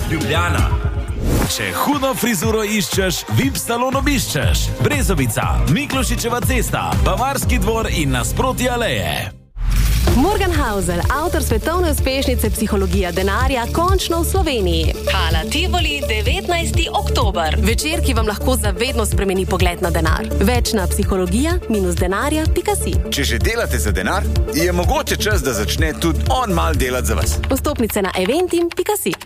Ljubljana. Če hudo frizuro iščeš, VIP salon obiščeš. Brezovica, Miklošičeva cesta, Bavarski dvor in nasproti aleje. Morgan Housel, avtor svetovne uspešnice Psihologija denarja, končno v Sloveniji. Hala Tivoli, 19. oktober. Večer, ki vam lahko zavedno spremeni pogled na denar. Več na psihologija-denarja.si. Če že delate za denar, je mogoče čas, da začne tudi on mal delati za vas. Vstopnice na eventim.si.